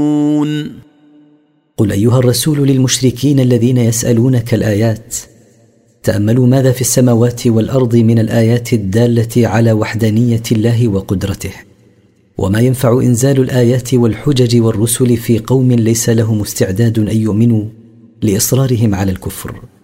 قل أيها الرسول للمشركين الذين يسألونك الآيات: تأملوا ماذا في السماوات والأرض من الآيات الدالة على وحدانية الله وقدرته، وما ينفع إنزال الآيات والحجج والرسل في قوم ليس لهم استعداد أن يؤمنوا لإصرارهم على الكفر.